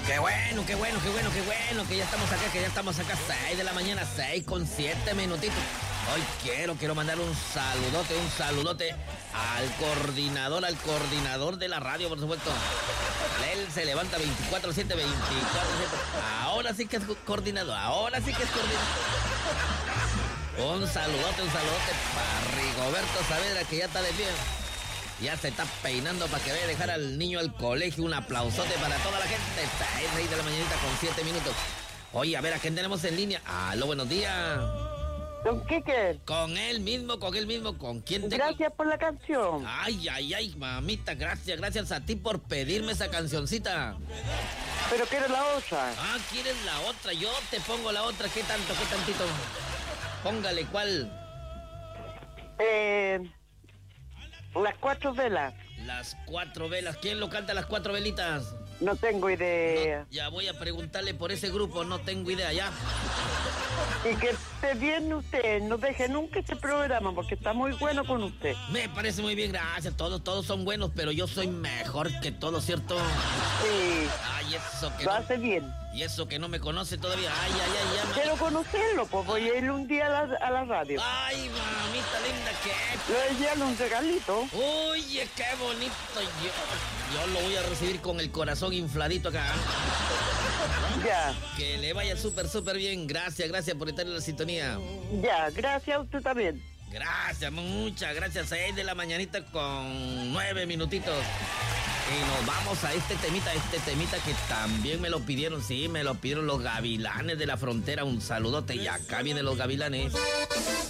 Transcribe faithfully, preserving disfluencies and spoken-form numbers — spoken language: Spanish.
Qué bueno, qué bueno, qué bueno, qué bueno, que ya estamos acá, que ya estamos acá, seis de la mañana, seis con siete minutitos. Hoy quiero, quiero mandar un saludote, un saludote al coordinador, al coordinador de la radio, por supuesto. Él se levanta veinticuatro siete, veinticuatro siete. Ahora sí que es coordinador, ahora sí que es coordinador. Un saludote, un saludote para Rigoberto Saavedra, que ya está de pie. Ya se está peinando para que vaya a dejar al niño al colegio. Un aplausote para toda la gente. seis de la mañanita con siete minutos. Oye, a ver, ¿a quién tenemos en línea? Aló, buenos días. ¿Con Kike? Con él mismo, con él mismo. ¿Con quién tengo? Gracias por la canción. Ay, ay, ay, mamita, gracias, gracias a ti por pedirme esa cancioncita. Pero quiero la otra. Ah, ¿quieres la otra? Yo te pongo la otra. ¿Qué tanto, qué tantito? Póngale, ¿cuál? Eh... Las cuatro velas. Las cuatro velas. ¿Quién lo canta las cuatro velitas? No tengo idea. No, ya voy a preguntarle por ese grupo, no tengo idea, ya. Y que esté bien usted, no deje nunca este programa porque está muy bueno con usted. Me parece muy bien, gracias. Todos, todos son buenos, pero yo soy mejor que todos, ¿cierto? Sí. Ay, eso que Lo no, hace bien. y eso que no me conoce todavía. Ay, ay, ay, ya. Quiero conocerlo, pues voy a ir un día a la, a la radio. Ay, mamita linda, ¿qué? Le voy a llevar un regalito. Oye, qué bonito. Yo, yo lo voy a recibir con el corazón infladito acá. Ya. Que le vaya súper, súper bien. Gracias, gracias por estar en la sintonía. Ya, gracias a usted también. Gracias, muchas gracias. seis de la mañanita con nueve minutitos. Y nos vamos a este temita, este temita que también me lo pidieron, sí, me lo pidieron los gavilanes de la frontera. Un saludote y acá vienen los gavilanes.